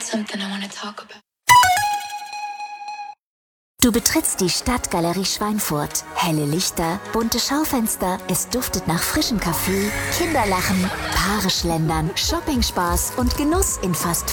Du betrittst die Stadtgalerie Schweinfurt. Helle Lichter, bunte Schaufenster, es duftet nach frischem Kaffee, Kinderlachen, Paare schlendern, Shopping-Spaß und Genuss in fast